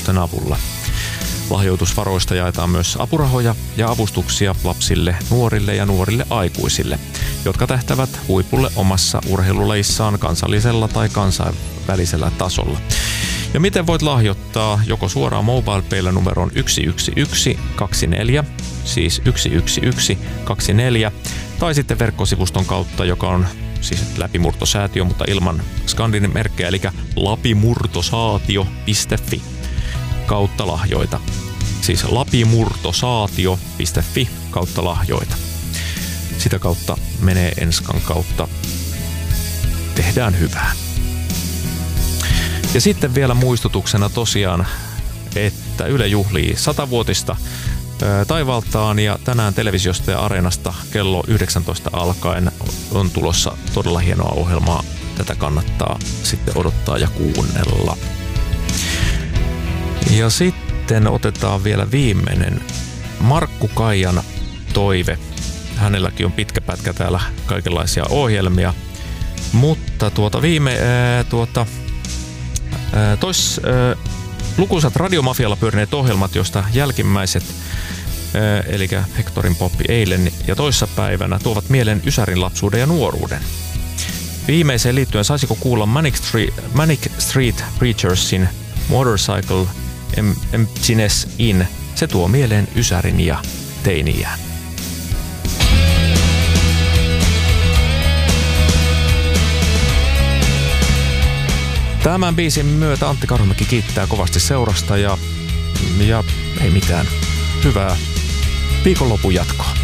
lahjoitusten avulla. Lahjoitusvaroista jaetaan myös apurahoja ja avustuksia lapsille, nuorille ja nuorille aikuisille, jotka tähtävät huipulle omassa urheilulajissaan kansallisella tai kansainvälisellä tasolla. Ja miten voit lahjoittaa? Joko suoraan MobilePaylla numeroon 11124, siis 11124, tai sitten verkkosivuston kautta, joka on siis läpimurtosäätiö, mutta ilman skandinin merkkejä, eli lapimurtosaatio.fi kautta lahjoita. Siis lapimurtosaatio.fi kautta lahjoita. Sitä kautta menee Enskan kautta. Tehdään hyvää. Ja sitten vielä muistutuksena tosiaan, että Yle juhlii 100-vuotista taivaltaan ja tänään televisiosta ja Areenasta kello 19 alkaen on tulossa todella hienoa ohjelmaa. Tätä kannattaa sitten odottaa ja kuunnella. Ja sitten otetaan vielä viimeinen Markku Kaijan toive. Hänelläkin on pitkä pätkä täällä kaikenlaisia ohjelmia, mutta lukuisat Radiomafialla pyörineet ohjelmat, joista jälkimmäiset, eli Hectorin poppi eilen ja toissapäivänä, tuovat mieleen Ysärin lapsuuden ja nuoruuden. Viimeiseen liittyen saisiko kuulla Manic Street Preachersin Motorcycle Emptiness In? Se tuo mieleen Ysärin ja teiniään. Tämän biisin myötä Antti Karhumäki kiittää kovasti seurasta ja ei mitään. Hyvää viikonlopun jatkoa.